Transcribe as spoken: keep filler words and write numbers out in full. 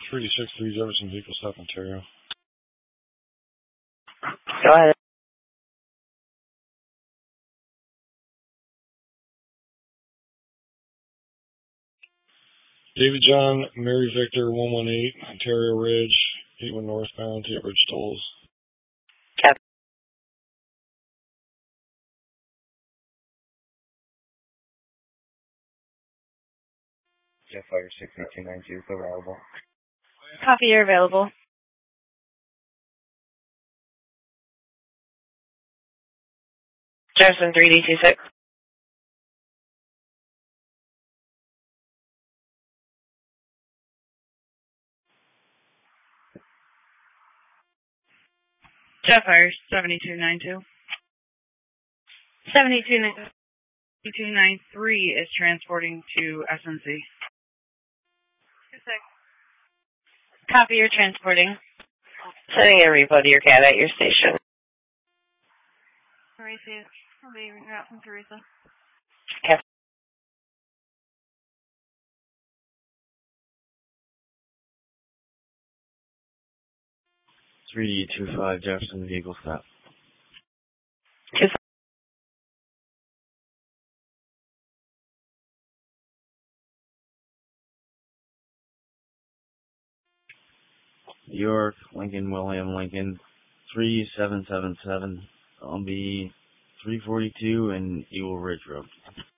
three six three Jefferson Vehicle Stop, Ontario. Go ahead. David John, Mary Victor, one one eight, Ontario Ridge, eight one northbound, Tate Ridge Tolls. Cap. Jetfire six eight two nine two is available. Copy, you're available. Jefferson three D two six. Jetfire seventy-two ninety-two. seventy-two ninety-three is transporting to S N C. two six. Copy, you're transporting. Sending a repo to your cat at your station. Teresa, I'll be out from Teresa. Okay. three two five Jefferson Vehicle Stop. Two five. York, Lincoln, William, Lincoln, three seven seven seven. I'll be three forty-two and Eagle Ridge Road.